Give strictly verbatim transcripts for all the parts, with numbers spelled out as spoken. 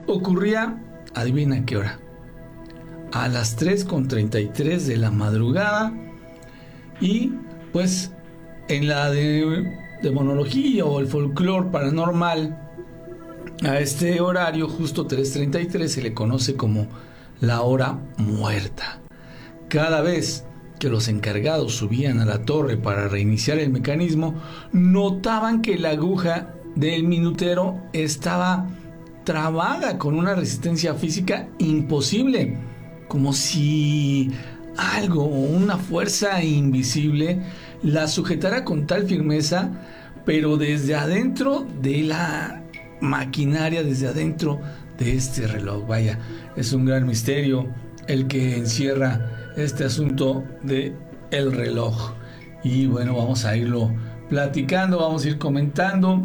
ocurría, adivina qué hora, a las tres con treinta y tres de la madrugada. Y pues en la de demonología o el folclore paranormal, a este horario, justo tres treinta y tres, se le conoce como la hora muerta. Cada vez que los encargados subían a la torre para reiniciar el mecanismo, notaban que la aguja del minutero estaba trabada con una resistencia física imposible, como si algo, una fuerza invisible la sujetara con tal firmeza, pero desde adentro de la maquinaria, desde adentro de este reloj. Vaya, es un gran misterio el que encierra este asunto de el reloj. Y bueno, vamos a irlo platicando, vamos a ir comentando.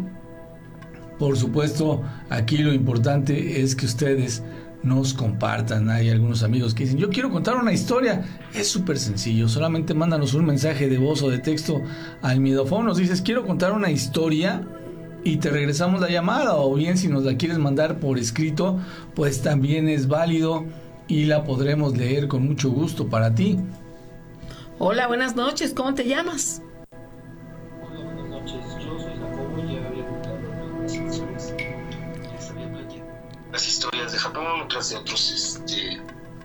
Por supuesto, aquí lo importante es que ustedes nos compartan. Hay algunos amigos que dicen: yo quiero contar una historia. Es súper sencillo, solamente mándanos un mensaje de voz o de texto al Miedofón. Nos dices: quiero contar una historia, y te regresamos la llamada. O bien, si nos la quieres mandar por escrito, pues también es válido y la podremos leer con mucho gusto para ti. Hola, buenas noches, ¿cómo te llamas? Hola, buenas noches, yo soy Jacobo y ya había contado las historias, les había platicado las historias de Japón, otras de otros, este,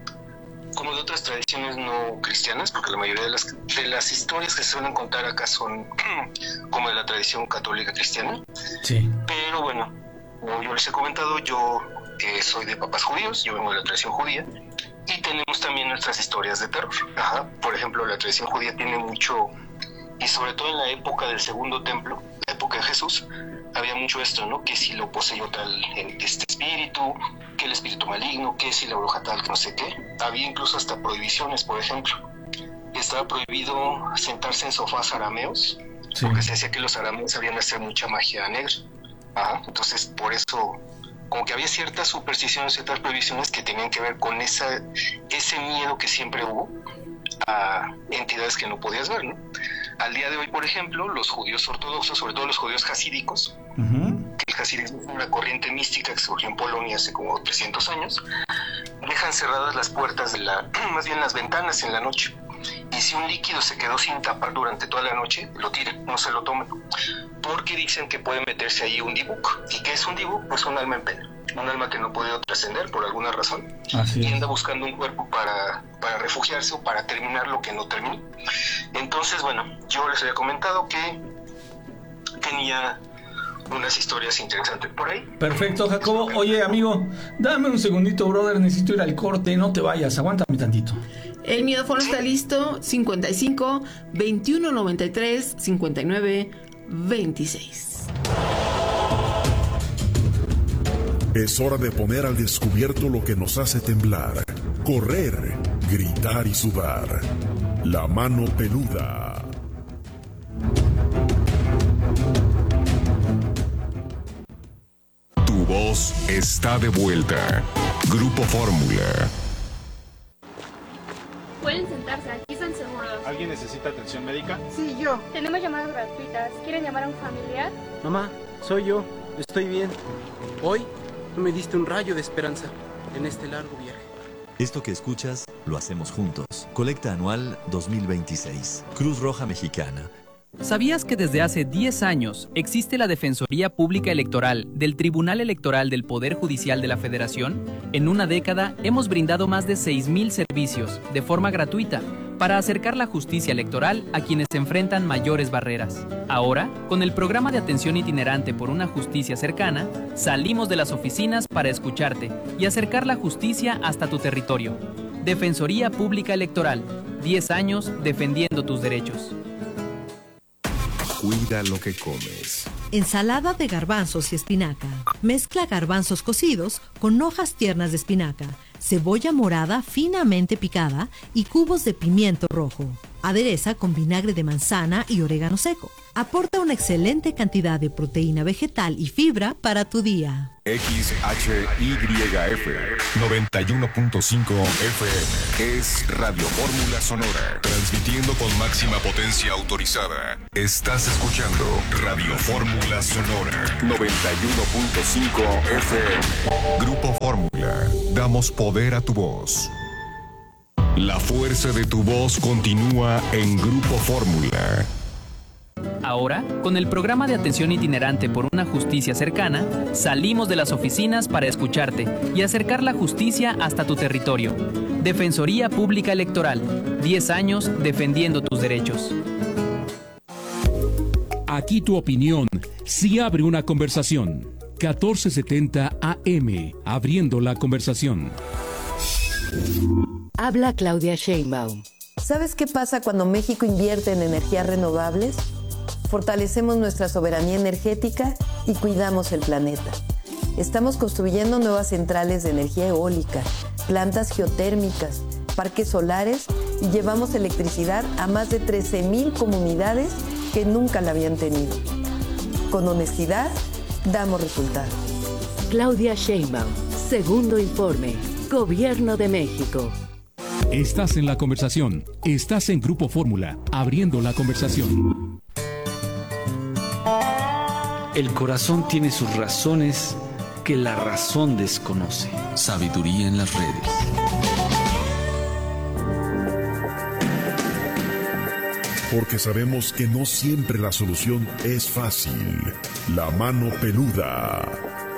como de otras tradiciones no cristianas, porque la mayoría de las, de las historias que se suelen contar acá son como de la tradición católica cristiana. Sí. Pero bueno, como yo les he comentado, yo eh, soy de papás judíos, yo vengo de la tradición judía, y tenemos también nuestras historias de terror. Ajá. Por ejemplo, la tradición judía tiene mucho, y sobre todo en la época del Segundo Templo, la época de Jesús, había mucho esto, ¿no? Que si lo poseyó tal este espíritu, que el espíritu maligno, que si la bruja tal, que no sé qué. Había incluso hasta prohibiciones, por ejemplo. Estaba prohibido sentarse en sofás arameos, sí, porque se decía que los arameos sabían hacer mucha magia negra. Ajá. Entonces, por eso, como que había ciertas supersticiones, ciertas prohibiciones que tenían que ver con esa, ese miedo que siempre hubo a entidades que no podías ver, ¿no? Al día de hoy, por ejemplo, los judíos ortodoxos, sobre todo los judíos hasídicos, uh-huh. que el hasidismo es una corriente mística que surgió en Polonia hace como trescientos años, dejan cerradas las puertas de la, más bien las ventanas en la noche. Y si un líquido se quedó sin tapar durante toda la noche, lo tiran, no se lo toman, porque dicen que puede meterse ahí un dibuk. ¿Y qué es un dibuk? Pues un alma en pena, un alma que no puede trascender por alguna razón. Así y anda buscando un cuerpo para, para refugiarse o para terminar lo que no terminó. Entonces, bueno, yo les había comentado que tenía unas historias interesantes por ahí. Perfecto, Jacobo. Oye, amigo, dame un segundito, brother, necesito ir al corte, no te vayas, aguántame tantito. El Miedofón está listo, cincuenta y cinco, veintiuno noventa y tres, cincuenta y nueve, veintiséis. Es hora de poner al descubierto lo que nos hace temblar, correr, gritar y sudar. La mano peluda. Tu voz está de vuelta. Grupo Fórmula. Pueden sentarse, aquí están seguros. ¿Alguien necesita atención médica? Sí, yo. Tenemos llamadas gratuitas. ¿Quieren llamar a un familiar? Mamá, soy yo. Estoy bien. Hoy tú me diste un rayo de esperanza en este largo viaje. Esto que escuchas, lo hacemos juntos. Colecta anual dos mil veintiséis. Cruz Roja Mexicana. ¿Sabías que desde hace diez años existe la Defensoría Pública Electoral del Tribunal Electoral del Poder Judicial de la Federación? En una década hemos brindado más de seis mil servicios de forma gratuita para acercar la justicia electoral a quienes enfrentan mayores barreras. Ahora, con el programa de atención itinerante por una justicia cercana, salimos de las oficinas para escucharte y acercar la justicia hasta tu territorio. Defensoría Pública Electoral, diez años defendiendo tus derechos. Cuida lo que comes. Ensalada de garbanzos y espinaca. Mezcla garbanzos cocidos con hojas tiernas de espinaca, cebolla morada finamente picada y cubos de pimiento rojo. Adereza con vinagre de manzana y orégano seco. Aporta una excelente cantidad de proteína vegetal y fibra para tu día. X H Y F noventa y uno punto cinco F M es Radio Fórmula Sonora, transmitiendo con máxima potencia autorizada. Estás escuchando Radio Fórmula Sonora noventa y uno punto cinco F M. Grupo Fórmula. damos poder a tu voz. La fuerza de tu voz continúa en Grupo Fórmula. Ahora, con el programa de atención itinerante por una justicia cercana, salimos de las oficinas para escucharte y acercar la justicia hasta tu territorio. Defensoría Pública Electoral. diez años defendiendo tus derechos. Aquí tu opinión sí abre una conversación. catorce setenta A M, abriendo la conversación. Habla Claudia Sheinbaum. ¿Sabes qué pasa cuando México invierte en energías renovables? Fortalecemos nuestra soberanía energética y cuidamos el planeta. Estamos construyendo nuevas centrales de energía eólica, plantas geotérmicas, parques solares y llevamos electricidad a más de trece mil comunidades que nunca la habían tenido. Con honestidad, damos resultados. Claudia Sheinbaum, segundo informe, Gobierno de México. Estás en la conversación. Estás en Grupo Fórmula, abriendo la conversación. El corazón tiene sus razones que la razón desconoce. Sabiduría en las redes. Porque sabemos que no siempre la solución es fácil. La mano peluda.